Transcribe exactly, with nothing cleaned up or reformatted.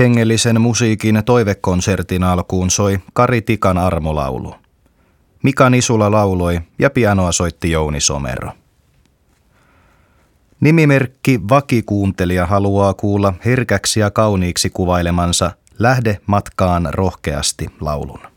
Hengellisen musiikin toivekonsertin alkuun soi Kari Tikan armolaulu. Mika Nisula lauloi ja pianoa soitti Jouni Somero. Nimimerkki Vakikuuntelija haluaa kuulla herkäksi ja kauniiksi kuvailemansa Lähde matkaan rohkeasti -laulun.